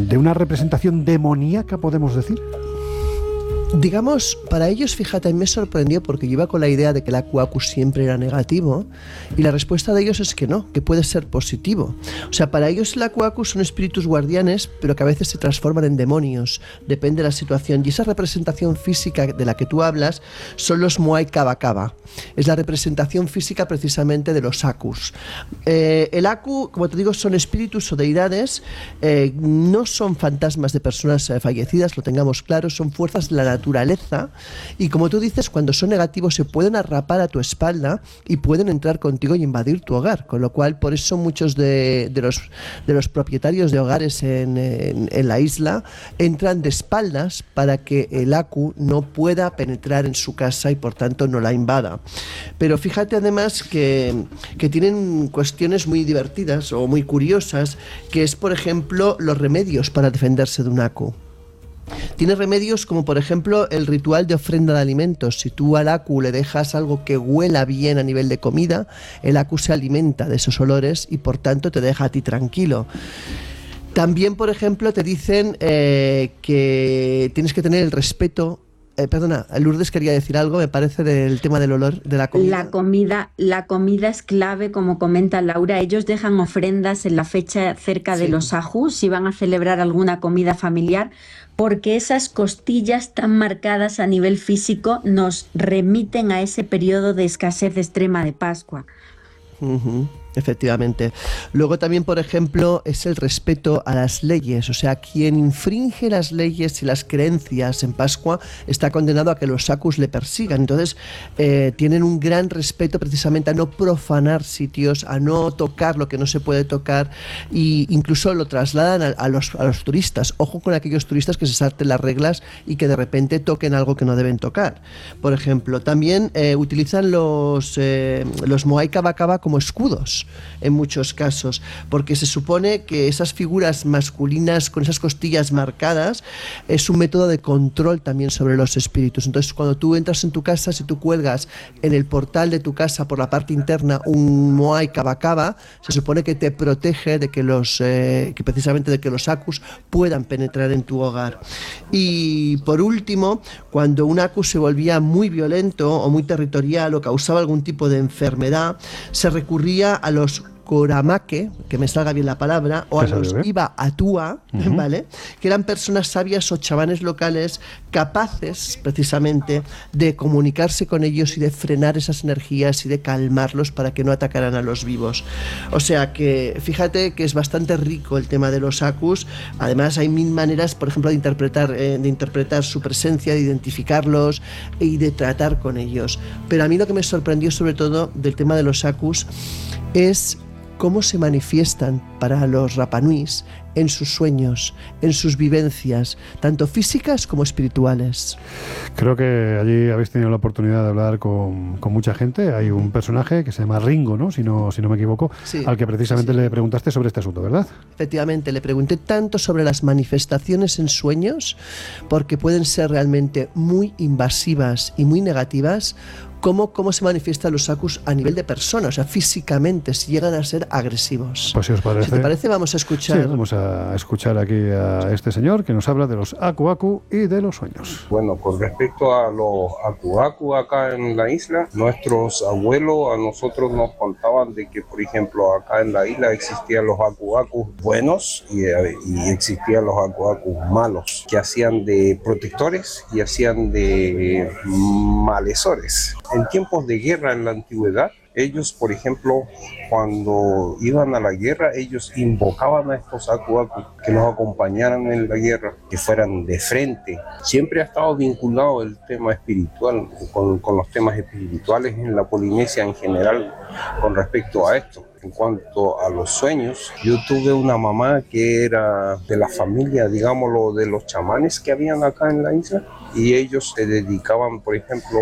de una representación demoníaca, podemos decir. Digamos, para ellos, fíjate, me sorprendió porque yo iba con la idea de que el Aku Aku siempre era negativo, y la respuesta de ellos es que no, que puede ser positivo. O sea, para ellos el Aku Aku son espíritus guardianes, pero que a veces se transforman en demonios, depende de la situación. Y esa representación física de la que tú hablas son los Moai Kaba Kaba. Es la representación física precisamente de los Akus. El Aku, como te digo, son espíritus o deidades, no son fantasmas de personas fallecidas, lo tengamos claro, son fuerzas de la naturaleza, y como tú dices, cuando son negativos se pueden arrapar a tu espalda y pueden entrar contigo y invadir tu hogar, con lo cual por eso muchos de los propietarios de hogares en la isla entran de espaldas para que el Aku no pueda penetrar en su casa y por tanto no la invada. Pero fíjate además que tienen cuestiones muy divertidas o muy curiosas, que es por ejemplo los remedios para defenderse de un Aku. Tiene remedios como por ejemplo el ritual de ofrenda de alimentos. Si tú al Aku le dejas algo que huela bien a nivel de comida, el Aku se alimenta de esos olores y por tanto te deja a ti tranquilo. También, por ejemplo, te dicen que tienes que tener el respeto. Perdona, Lourdes quería decir algo, me parece, del tema del olor de la comida. La comida es clave, como comenta Laura. Ellos dejan ofrendas en la fecha cerca de los Ajus, si van a celebrar alguna comida familiar, porque esas costillas tan marcadas a nivel físico nos remiten a ese periodo de escasez extrema de Pascua. Efectivamente. Luego también, por ejemplo, es el respeto a las leyes. O sea, quien infringe las leyes y las creencias en Pascua está condenado a que los Akus le persigan. Entonces, tienen un gran respeto precisamente a no profanar sitios, a no tocar lo que no se puede tocar, e incluso lo trasladan a los turistas. Ojo con aquellos turistas que se salten las reglas y que de repente toquen algo que no deben tocar. Por ejemplo, también utilizan los Moai Kaba Kaba como escudos en muchos casos, porque se supone que esas figuras masculinas con esas costillas marcadas es un método de control también sobre los espíritus. Entonces, cuando tú entras en tu casa, si tú cuelgas en el portal de tu casa por la parte interna un Moai Kaba Kaba, se supone que te protege de que precisamente de que los Akus puedan penetrar en tu hogar. Y por último, cuando un Aku se volvía muy violento o muy territorial o causaba algún tipo de enfermedad, se recurría a los Koramake, que me salga bien la palabra, o a los Iba Atua, ¿vale? Que eran personas sabias o chamanes locales capaces precisamente de comunicarse con ellos y de frenar esas energías y de calmarlos para que no atacaran a los vivos. O sea que fíjate que es bastante rico el tema de los Akus. Además hay mil maneras, por ejemplo, de interpretar su presencia, de identificarlos y de tratar con ellos. Pero a mí lo que me sorprendió sobre todo del tema de los Akus es cómo se manifiestan para los Rapanuis en sus sueños, en sus vivencias, tanto físicas como espirituales. Creo que allí habéis tenido la oportunidad de hablar con mucha gente. Hay un personaje que se llama Ringo, ¿no? Si no me equivoco, sí, al que precisamente le preguntaste sobre este asunto, ¿verdad? Efectivamente, le pregunté tanto sobre las manifestaciones en sueños, porque pueden ser realmente muy invasivas y muy negativas, cómo se manifiestan los Akus a nivel de persona, o sea, físicamente, si llegan a ser agresivos. Pues si os parece... Si te parece, vamos a escuchar... Sí, vamos a escuchar aquí a este señor que nos habla de los Aku Aku y de los sueños. Bueno, con respecto a los Aku Aku acá en la isla, nuestros abuelos a nosotros nos contaban de que, por ejemplo, acá en la isla existían los Aku Aku buenos y existían los Aku Aku malos, que hacían de protectores y hacían de malhechores. En tiempos de guerra en la antigüedad, ellos, por ejemplo, cuando iban a la guerra, ellos invocaban a estos Aku Aku que los acompañaran en la guerra, que fueran de frente. Siempre ha estado vinculado el tema espiritual con los temas espirituales en la Polinesia en general con respecto a esto. En cuanto a los sueños, yo tuve una mamá que era de la familia, digámoslo, de los chamanes que habían acá en la isla, y ellos se dedicaban, por ejemplo,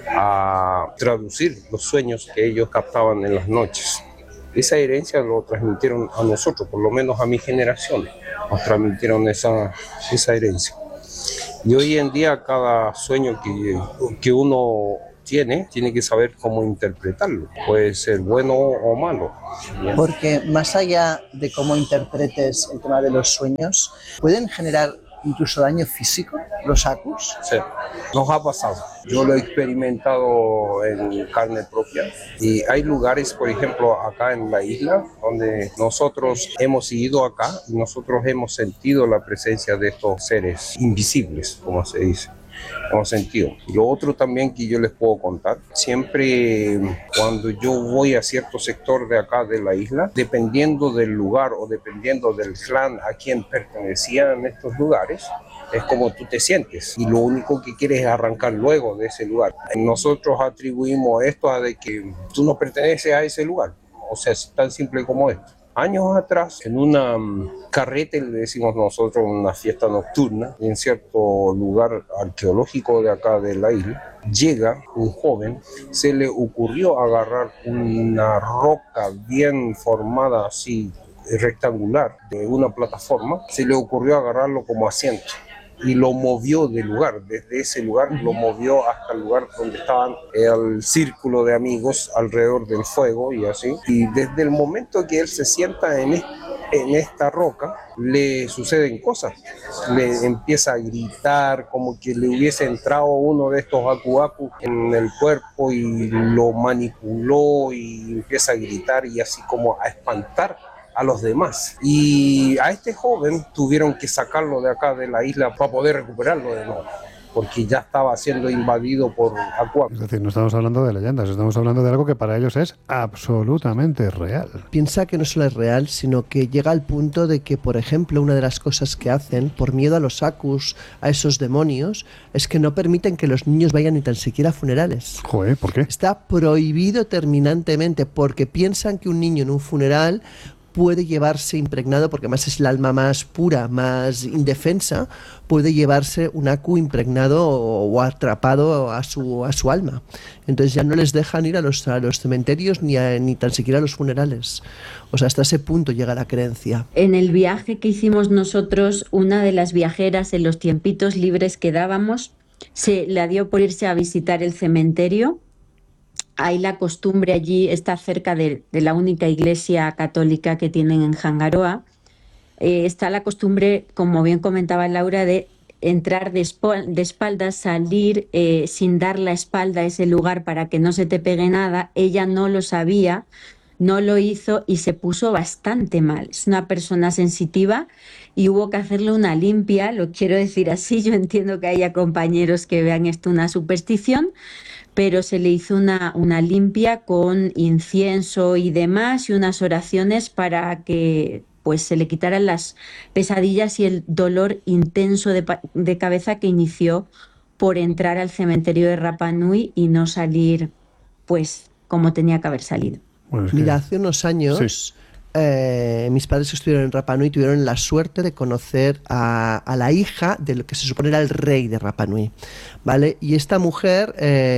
a traducir los sueños que ellos captaban en las noches. Esa herencia lo transmitieron a nosotros, por lo menos a mi generación, nos transmitieron esa herencia. Y hoy en día cada sueño que uno tiene que saber cómo interpretarlo. Puede ser bueno o malo. Porque más allá de cómo interpretes el tema de los sueños, ¿pueden generar incluso daño físico los acus? Sí, nos ha pasado. Yo lo he experimentado en carne propia. Y hay lugares, por ejemplo, acá en la isla, donde nosotros hemos ido acá y nosotros hemos sentido la presencia de estos seres invisibles, como se dice. Hemos sentido. Lo otro también que yo les puedo contar, siempre cuando yo voy a cierto sector de acá de la isla, dependiendo del lugar o dependiendo del clan a quien pertenecían estos lugares, es como tú te sientes y lo único que quieres es arrancar luego de ese lugar. Nosotros atribuimos esto a de que tú no perteneces a ese lugar, o sea, es tan simple como esto. Años atrás, en una carrete, le decimos nosotros, una fiesta nocturna, en cierto lugar arqueológico de acá de la isla, llega un joven, se le ocurrió agarrar una roca bien formada así, rectangular, de una plataforma, se le ocurrió agarrarlo como asiento. Y lo movió del lugar, desde ese lugar lo movió hasta el lugar donde estaban el círculo de amigos alrededor del fuego y así. Y desde el momento que él se sienta en esta roca, le suceden cosas. Le empieza a gritar como que le hubiese entrado uno de estos aku-aku en el cuerpo y lo manipuló y empieza a gritar y así como a espantar a los demás. Y a este joven tuvieron que sacarlo de acá de la isla para poder recuperarlo de nuevo, porque ya estaba siendo invadido por aku-aku. Es decir, no estamos hablando de leyendas, estamos hablando de algo que para ellos es absolutamente real. Piensa que no solo es real, sino que llega al punto de que, por ejemplo, una de las cosas que hacen, por miedo a los acus, a esos demonios, es que no permiten que los niños vayan ni tan siquiera a funerales. Joder, ¿por qué? Está prohibido terminantemente, porque piensan que un niño en un funeral puede llevarse impregnado, porque además es el alma más pura, más indefensa, puede llevarse un aku impregnado o atrapado a su alma. Entonces ya no les dejan ir a los cementerios ni tan siquiera a los funerales. O sea, hasta ese punto llega la creencia. En el viaje que hicimos nosotros, una de las viajeras, en los tiempitos libres que dábamos, se le dio por irse a visitar el cementerio. Hay la costumbre allí, está cerca de la única iglesia católica que tienen en Hangaroa. Está la costumbre, como bien comentaba Laura, de entrar de espaldas, salir sin dar la espalda a ese lugar para que no se te pegue nada. Ella no lo sabía, no lo hizo y se puso bastante mal. Es una persona sensitiva y hubo que hacerle una limpia, lo quiero decir así. Yo entiendo que haya compañeros que vean esto una superstición, pero se le hizo una limpia con incienso y demás y unas oraciones para que pues se le quitaran las pesadillas y el dolor intenso de cabeza que inició por entrar al cementerio de Rapa Nui y no salir pues como tenía que haber salido. Bueno, es que... Mira, hace unos años... Sí. Mis padres que estuvieron en Rapa Nui tuvieron la suerte de conocer a la hija de lo que se supone era el rey de Rapa Nui, ¿vale? Y esta mujer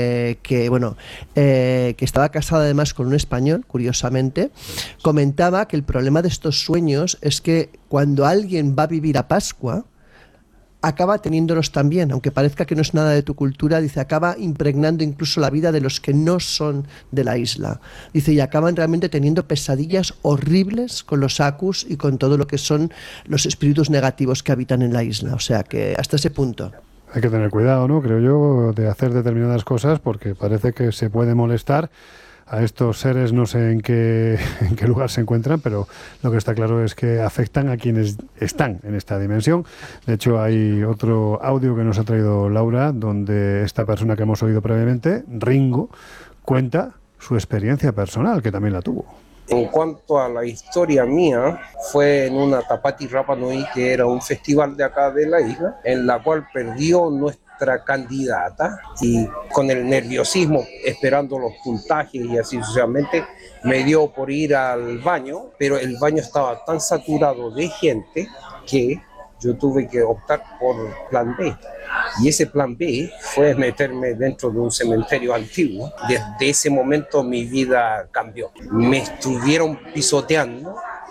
que estaba casada además con un español, curiosamente, comentaba que el problema de estos sueños es que cuando alguien va a vivir a Pascua acaba teniéndolos también, aunque parezca que no es nada de tu cultura, dice, acaba impregnando incluso la vida de los que no son de la isla. Dice, y acaban realmente teniendo pesadillas horribles con los acus y con todo lo que son los espíritus negativos que habitan en la isla. O sea que hasta ese punto. Hay que tener cuidado, ¿no? Creo yo, de hacer determinadas cosas porque parece que se puede molestar a estos seres, no sé en qué lugar se encuentran, pero lo que está claro es que afectan a quienes están en esta dimensión. De hecho, hay otro audio que nos ha traído Laura, donde esta persona que hemos oído previamente, Ringo, cuenta su experiencia personal, que también la tuvo. En cuanto a la historia mía, fue en una Tapati Rapa Nui, que era un festival de acá de la isla, en la cual perdió nuestra candidata y con el nerviosismo esperando los puntajes y así sucesivamente me dio por ir al baño, pero el baño estaba tan saturado de gente que yo tuve que optar por plan B. Y ese plan B fue meterme dentro de un cementerio antiguo. Desde ese momento mi vida cambió. Me estuvieron pisoteando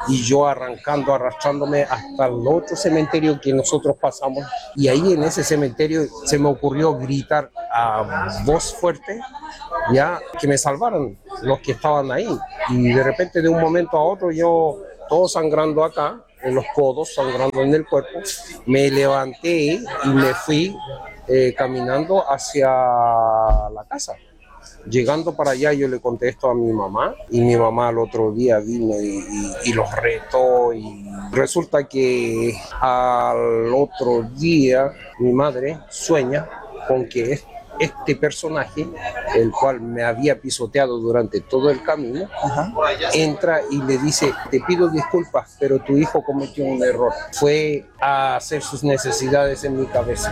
y yo arrastrándome hasta el otro cementerio que nosotros pasamos, y ahí en ese cementerio se me ocurrió gritar a voz fuerte, ya, que me salvaran los que estaban ahí, y de repente de un momento a otro yo, todo sangrando acá, en los codos, sangrando en el cuerpo, me levanté y me fui caminando hacia la casa. Llegando para allá yo le contesto a mi mamá, y mi mamá al otro día vino y los retó, y resulta que al otro día mi madre sueña con que este personaje, el cual me había pisoteado durante todo el camino, entra y le dice: te pido disculpas, pero tu hijo cometió un error. Fue a hacer sus necesidades en mi cabeza.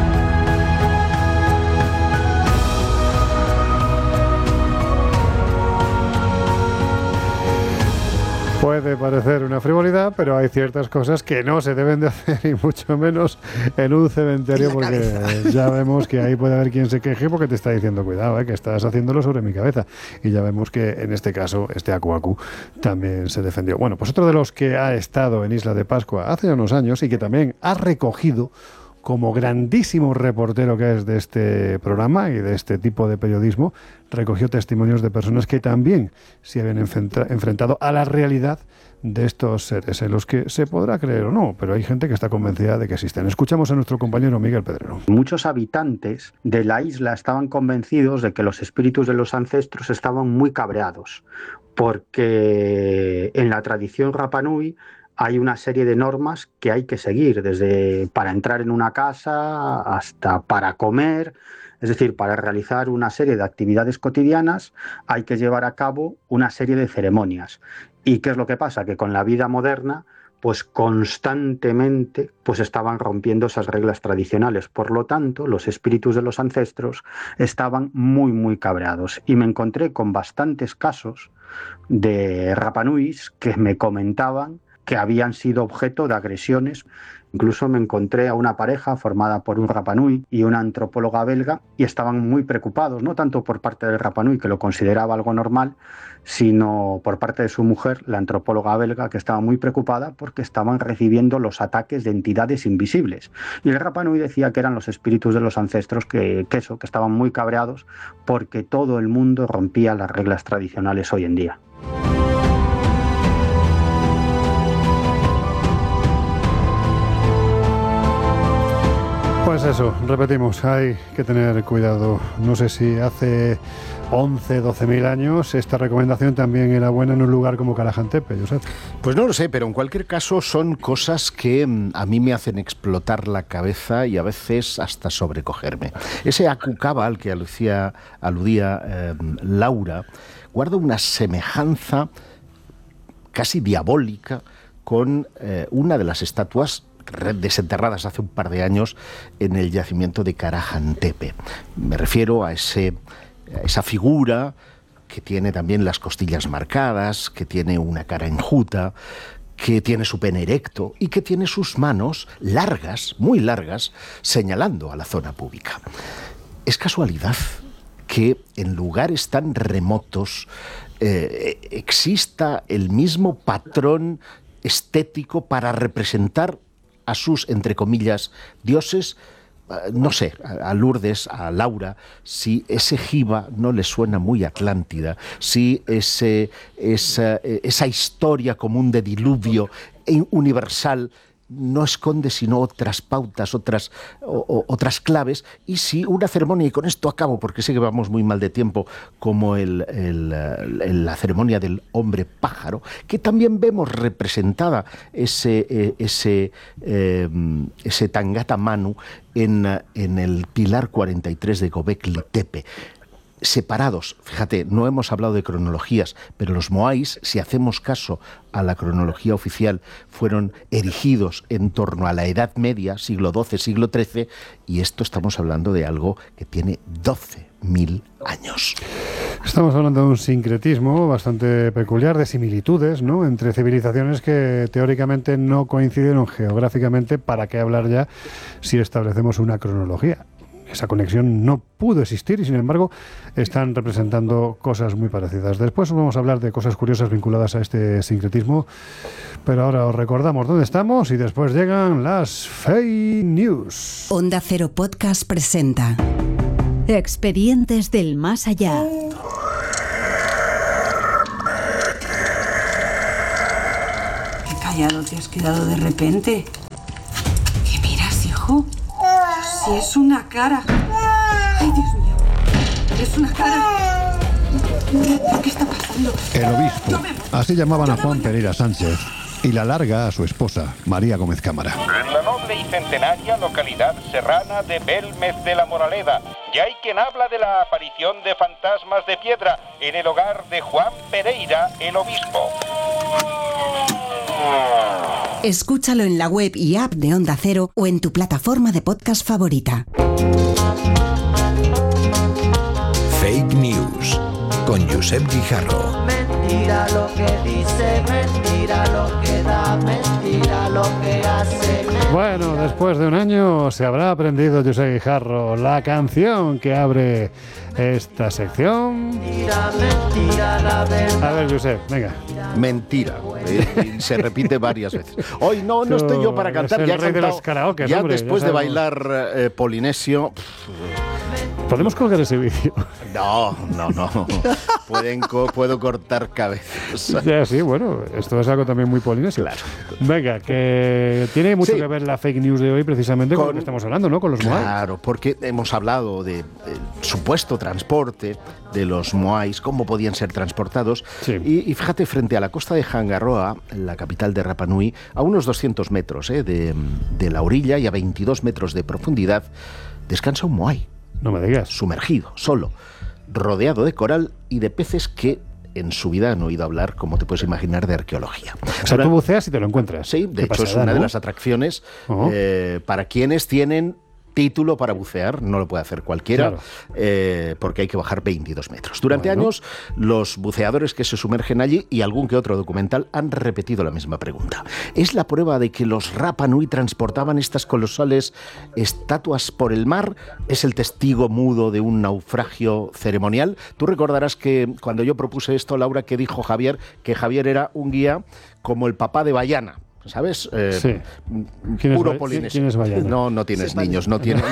Puede parecer una frivolidad, pero hay ciertas cosas que no se deben de hacer, y mucho menos en un cementerio, porque ya vemos que ahí puede haber quien se queje porque te está diciendo: cuidado, que estás haciéndolo sobre mi cabeza. Y ya vemos que en este caso este Aku Aku también se defendió. Bueno, pues otro de los que ha estado en Isla de Pascua hace unos años y que también ha recogido, como grandísimo reportero que es de este programa y de este tipo de periodismo, recogió testimonios de personas que también se habían enfrentado a la realidad de estos seres, en los que se podrá creer o no, pero hay gente que está convencida de que existen. Escuchamos a nuestro compañero Miguel Pedrero. Muchos habitantes de la isla estaban convencidos de que los espíritus de los ancestros estaban muy cabreados, porque en la tradición Rapa Nui hay una serie de normas que hay que seguir, desde para entrar en una casa hasta para comer. Es decir, para realizar una serie de actividades cotidianas hay que llevar a cabo una serie de ceremonias. ¿Y qué es lo que pasa? Que con la vida moderna, pues constantemente estaban rompiendo esas reglas tradicionales. Por lo tanto, los espíritus de los ancestros estaban muy, muy cabreados. Y me encontré con bastantes casos de Rapa Nuis que me comentaban que habían sido objeto de agresiones. Incluso me encontré a una pareja formada por un Rapa Nui y una antropóloga belga, y estaban muy preocupados, no tanto por parte del Rapa Nui, que lo consideraba algo normal, sino por parte de su mujer, la antropóloga belga, que estaba muy preocupada porque estaban recibiendo los ataques de entidades invisibles. Y el Rapa Nui decía que eran los espíritus de los ancestros que estaban muy cabreados porque todo el mundo rompía las reglas tradicionales hoy en día. Pues eso, repetimos, hay que tener cuidado. No sé si hace 11, 12.000 años esta recomendación también era buena en un lugar como Karajantepe, Josep. Pues no lo sé, pero en cualquier caso son cosas que a mí me hacen explotar la cabeza y a veces hasta sobrecogerme. Ese Akukaba al que aludía Laura guarda una semejanza casi diabólica con una de las estatuas desenterradas hace un par de años en el yacimiento de Karajantepe. Me refiero a esa figura que tiene también las costillas marcadas, que tiene una cara enjuta, que tiene su pene erecto y que tiene sus manos largas, muy largas, señalando a la zona pública. ¿Es casualidad que en lugares tan remotos exista el mismo patrón estético para representar a sus, entre comillas, dioses? No sé, a Lourdes, a Laura, si ese jiba no le suena muy Atlántida, si esa historia común de diluvio universal no esconde sino otras pautas, otras claves, y si una ceremonia, y con esto acabo porque sé que vamos muy mal de tiempo, como la ceremonia del hombre pájaro, que también vemos representada ese Tangata Manu en el Pilar 43 de Göbekli Tepe. Separados, fíjate, no hemos hablado de cronologías, pero los moais, si hacemos caso a la cronología oficial, fueron erigidos en torno a la Edad Media, siglo XII, siglo XIII, y esto estamos hablando de algo que tiene 12.000 años. Estamos hablando de un sincretismo bastante peculiar, de similitudes, ¿no?, entre civilizaciones que teóricamente no coincidieron geográficamente. ¿Para qué hablar ya si establecemos una cronología? esa conexión no pudo existir y sin embargo están representando cosas muy parecidas. Después vamos a hablar de cosas curiosas vinculadas a este sincretismo, pero ahora os recordamos dónde estamos y después llegan las fake news. Onda Cero Podcast presenta Expedientes del Más Allá. Qué callado te has quedado de repente. ¿Qué miras, hijo? Si es una cara. Ay, Dios mío. Es una cara. ¿Qué está pasando? El obispo. Así llamaban a Juan Pereira Sánchez. Y la larga a su esposa, María Gómez Cámara. En la noble y centenaria localidad serrana de Belmez de la Moraleda, ya hay quien habla de la aparición de fantasmas de piedra en el hogar de Juan Pereira, el obispo. Escúchalo en la web y app de Onda Cero o en tu plataforma de podcast favorita. Fake News con Josep Guijarro. Mentira lo que dice, mentira lo que da, mentira lo que hace. Bueno, después de un año se habrá aprendido Josep Guijarro la canción que abre esta sección. Mentira, mentira, la verdad. A ver, Josep, venga. Mentira. Y se repite varias veces. Hoy no estoy yo para cantar. Es el Ya he rey de cantado. los karaokes, Ya hombre, después ya de sabemos. bailar polinesio. ¿Podemos colgar ese vídeo? No. Puedo cortar cabezas. Ya, sí, bueno, esto es algo también muy polinesio. Claro. Venga, que tiene mucho Sí. que ver la fake news de hoy precisamente con lo que estamos hablando, ¿no? Con los moais. Claro, porque hemos hablado de supuesto transporte de los moais, cómo podían ser transportados. Sí. Y fíjate, frente a la costa de Hangaroa, la capital de Rapa Nui, a unos 200 metros de la orilla y a 22 metros de profundidad, descansa un moai. No me digas. Sumergido, solo, rodeado de coral y de peces que en su vida han oído hablar, como te puedes imaginar, de arqueología. O sea, tú buceas y te lo encuentras. Sí, de Qué hecho es pasada, una de ¿no? las atracciones Oh. para quienes tienen título para bucear, no lo puede hacer cualquiera, porque hay que bajar 22 metros. Durante años, los buceadores que se sumergen allí y algún que otro documental han repetido la misma pregunta. ¿Es la prueba de que los Rapa Nui transportaban estas colosales estatuas por el mar? ¿Es el testigo mudo de un naufragio ceremonial? Tú recordarás que cuando yo propuse esto, Laura, que dijo Javier, que Javier era un guía como el papá de Bayana. ¿Sabes? Sí. Puro polinesio. ¿Quién es Bayana? No tienes niños, no tiene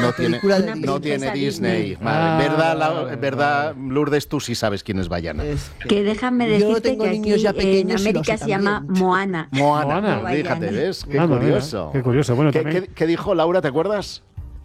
Disney. ¿Verdad, Lourdes? Tú sí sabes quién es Bayana. Que déjame decirte que aquí en América se llama Moana. Moana, No fíjate, Bayana. ¿ves? Qué Anda, curioso. mira, qué curioso. Bueno, también... ¿Qué dijo Laura, te acuerdas?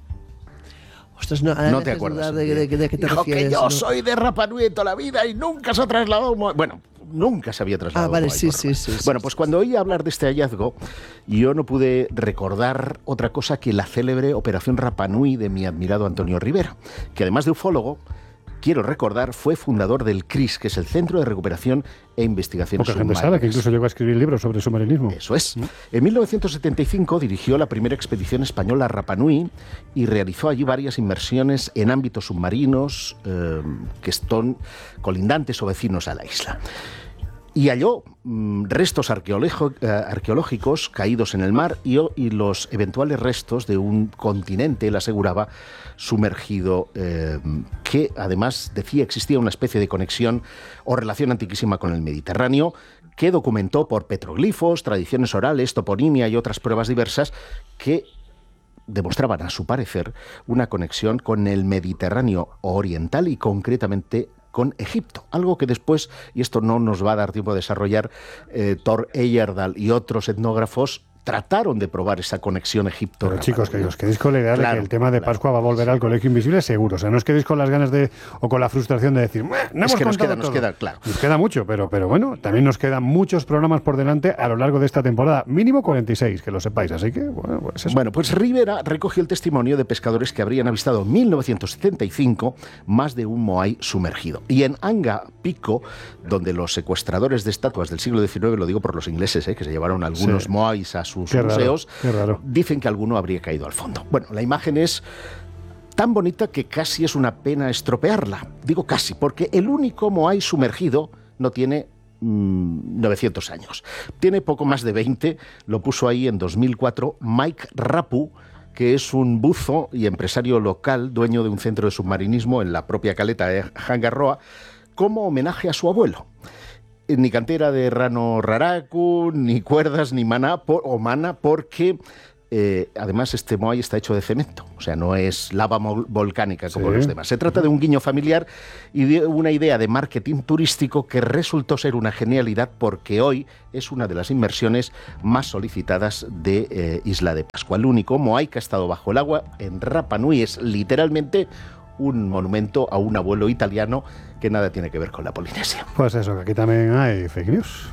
Ostras, No te acuerdas. ¿De qué te Dijo refieres? que yo ¿no? soy de Rapa Nui toda la vida y nunca se ha trasladado. Bueno, nunca se había trasladado. Ah, vale, Moai sí, por sí, mar. sí, sí, Bueno, sí. pues cuando oí hablar de este hallazgo, yo no pude recordar otra cosa que la célebre Operación Rapa Nui de mi admirado Antonio Rivera, que además de ufólogo, quiero recordar, fue fundador del CRIS, que es el Centro de Recuperación e Investigación Poca gente Submarinas. sabe que incluso llegó a escribir libros sobre submarinismo. Eso es. En 1975 dirigió la primera expedición española a Rapa Nui y realizó allí varias inmersiones en ámbitos submarinos que están colindantes o vecinos a la isla. Y halló restos arqueológicos caídos en el mar y los eventuales restos de un continente, él aseguraba, sumergido, que además decía existía una especie de conexión o relación antiquísima con el Mediterráneo, que documentó por petroglifos, tradiciones orales, toponimia y otras pruebas diversas que demostraban, a su parecer, una conexión con el Mediterráneo oriental y concretamente con Egipto, algo que después, y esto no nos va a dar tiempo a desarrollar, Thor Heyerdahl y otros etnógrafos trataron de probar esa conexión Egipto. Pero chicos, que os quedéis con la idea de que el tema de Pascua va a volver al Colegio Invisible seguro. O sea, no os quedéis con las ganas o con la frustración de decir, no hemos que nos contado queda, todo". claro. Nos queda mucho, pero bueno, también nos quedan muchos programas por delante a lo largo de esta temporada. Mínimo 46, que lo sepáis. Así que, bueno, pues eso. Bueno, pues Rivera recogió el testimonio de pescadores que habrían avistado en 1975 más de un moai sumergido. Y en Anga Pico, donde los secuestradores de estatuas del siglo XIX, lo digo por los ingleses, que se llevaron algunos moais a sus museos, qué raro. dicen que alguno habría caído al fondo. Bueno, la imagen es tan bonita que casi es una pena estropearla. Digo casi, porque el único moai sumergido no tiene 900 años. Tiene poco más de 20, lo puso ahí en 2004 Mike Rapu, que es un buzo y empresario local, dueño de un centro de submarinismo en la propia caleta de Hangaroa, como homenaje a su abuelo. Ni cantera de rano raraku, ni cuerdas, ni mana, porque además este moai está hecho de cemento, o sea, no es lava volcánica como los demás. Se trata de un guiño familiar y de una idea de marketing turístico que resultó ser una genialidad, porque hoy es una de las inmersiones más solicitadas de Isla de Pascua. El único moai que ha estado bajo el agua en Rapa Nui es literalmente un monumento a un abuelo italiano que nada tiene que ver con la Polinesia. Pues eso, que aquí también hay fake news.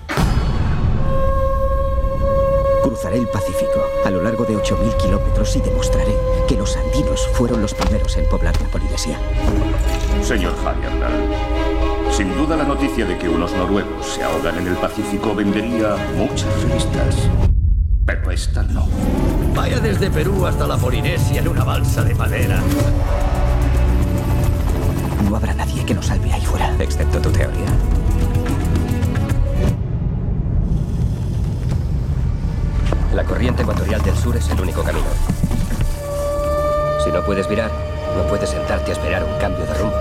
Cruzaré el Pacífico a lo largo de 8.000 kilómetros y demostraré que los andinos fueron los primeros en poblar la Polinesia. Señor Heyerdahl, sin duda la noticia de que unos noruegos se ahogan en el Pacífico vendería muchas revistas. Pero esta no. Vaya desde Perú hasta la Polinesia en una balsa de madera. No habrá nadie que nos salve ahí fuera, excepto tu teoría. La corriente ecuatorial del sur es el único camino. Si no puedes virar, no puedes sentarte a esperar un cambio de rumbo.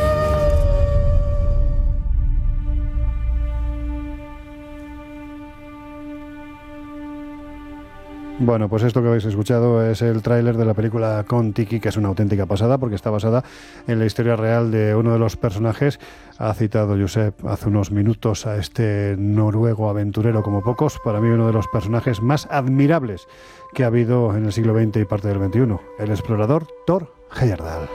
Bueno, pues esto que habéis escuchado es el tráiler de la película Kon-Tiki, que es una auténtica pasada porque está basada en la historia real de uno de los personajes. Ha citado Josep hace unos minutos a este noruego aventurero como pocos. Para mí uno de los personajes más admirables que ha habido en el siglo XX y parte del XXI, el explorador Thor Heyerdahl.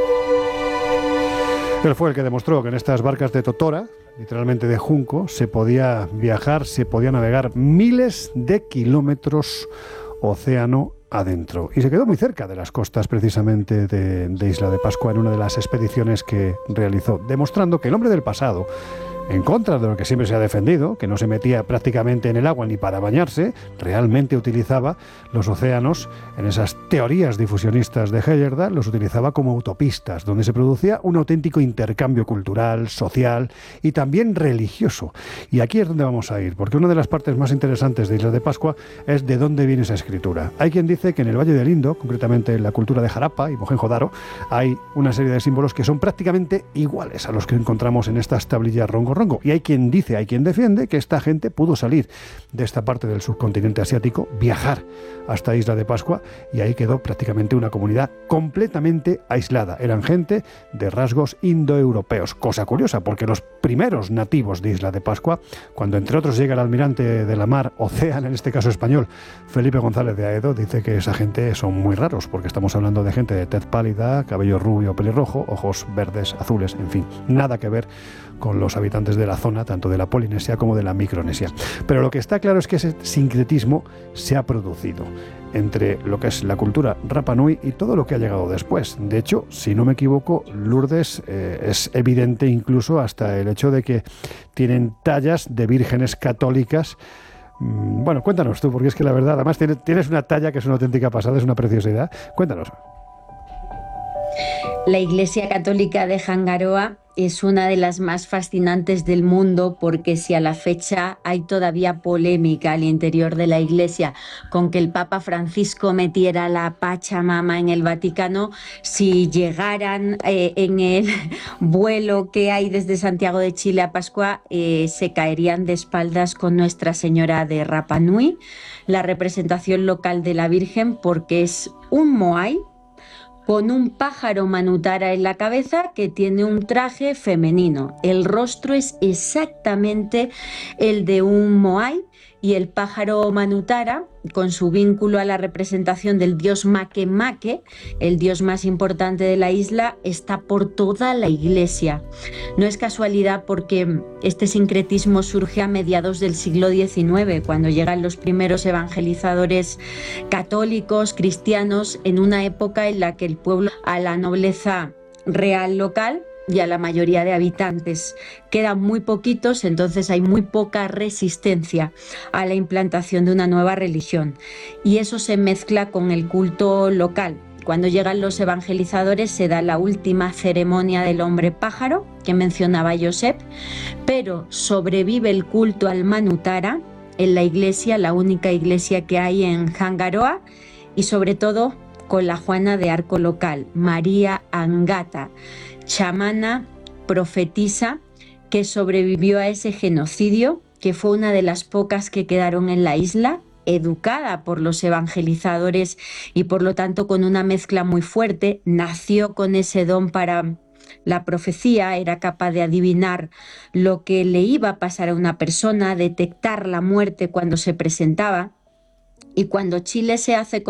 Él fue el que demostró que en estas barcas de totora, literalmente de junco, se podía viajar, se podía navegar miles de kilómetros océano adentro. Y se quedó muy cerca de las costas precisamente de Isla de Pascua en una de las expediciones que realizó, demostrando que el hombre del pasado, en contra de lo que siempre se ha defendido, que no se metía prácticamente en el agua ni para bañarse, realmente utilizaba los océanos, en esas teorías difusionistas de Heyerdahl, los utilizaba como autopistas, donde se producía un auténtico intercambio cultural, social y también religioso. Y aquí es donde vamos a ir, porque una de las partes más interesantes de Isla de Pascua es de dónde viene esa escritura. Hay quien dice que en el Valle del Indo, concretamente en la cultura de Harappa y Mohenjo-Daro, hay una serie de símbolos que son prácticamente iguales a los que encontramos en estas tablillas rongo. Y hay quien dice, hay quien defiende que esta gente pudo salir de esta parte del subcontinente asiático, viajar hasta Isla de Pascua, y ahí quedó prácticamente una comunidad completamente aislada. Eran gente de rasgos indoeuropeos. Cosa curiosa, porque los primeros nativos de Isla de Pascua, cuando entre otros llega el almirante de la mar Océano, en este caso español, Felipe González de Aedo, dice que esa gente son muy raros, porque estamos hablando de gente de tez pálida, cabello rubio, pelirrojo, ojos verdes, azules, en fin, nada que ver con los habitantes de la zona, tanto de la Polinesia como de la Micronesia. Pero lo que está claro es que ese sincretismo se ha producido entre lo que es la cultura Rapa Nui y todo lo que ha llegado después. De hecho, si no me equivoco, Lourdes es evidente incluso hasta el hecho de que tienen tallas de vírgenes católicas. Bueno, cuéntanos tú, porque es que la verdad, además tienes una talla que es una auténtica pasada, es una preciosidad. Cuéntanos. La Iglesia Católica de Hangaroa es una de las más fascinantes del mundo, porque si a la fecha hay todavía polémica al interior de la Iglesia con que el Papa Francisco metiera la Pachamama en el Vaticano, si llegaran en el vuelo que hay desde Santiago de Chile a Pascua, se caerían de espaldas con Nuestra Señora de Rapa Nui, la representación local de la Virgen, porque es un moai con un pájaro manutara en la cabeza que tiene un traje femenino. El rostro es exactamente el de un moai, y el pájaro manutara, con su vínculo a la representación del dios Makemake, el dios más importante de la isla, está por toda la iglesia. No es casualidad, porque este sincretismo surge a mediados del siglo XIX, cuando llegan los primeros evangelizadores católicos, cristianos, en una época en la que el pueblo, a la nobleza real local y a la mayoría de habitantes quedan muy poquitos, entonces hay muy poca resistencia a la implantación de una nueva religión, y eso se mezcla con el culto local. Cuando llegan los evangelizadores se da la última ceremonia del hombre pájaro que mencionaba Josep, pero sobrevive el culto al manutara en la iglesia, la única iglesia que hay en Hangaroa, y sobre todo con la Juana de Arco local, María Angata, chamana, profetisa, que sobrevivió a ese genocidio, que fue una de las pocas que quedaron en la isla, educada por los evangelizadores y por lo tanto con una mezcla muy fuerte, nació con ese don para la profecía, era capaz de adivinar lo que le iba a pasar a una persona, detectar la muerte cuando se presentaba, y cuando Chile se hace